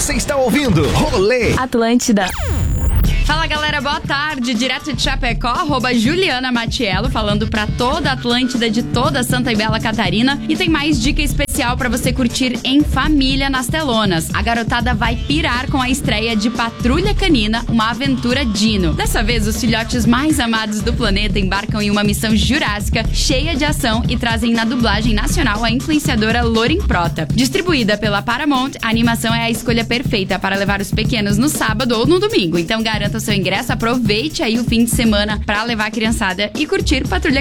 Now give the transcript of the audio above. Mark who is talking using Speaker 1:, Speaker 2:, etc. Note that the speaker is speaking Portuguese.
Speaker 1: Você está ouvindo Rolê
Speaker 2: Atlântida.
Speaker 3: Fala galera, boa tarde, direto de Chapecó, @Juliana Matiello, falando pra toda a Atlântida de toda Santa e Bela Catarina. E tem mais dica especial pra você curtir em família nas telonas. A garotada vai pirar com a estreia de Patrulha Canina, uma aventura dino. Dessa vez, os filhotes mais amados do planeta embarcam em uma missão jurássica, cheia de ação, e trazem na dublagem nacional a influenciadora Loren Prota. Distribuída pela Paramount, a animação é a escolha perfeita para levar os pequenos no sábado ou no domingo. Então garanta o seu ingresso, aproveite aí o fim de semana para levar a criançada e curtir Patrulha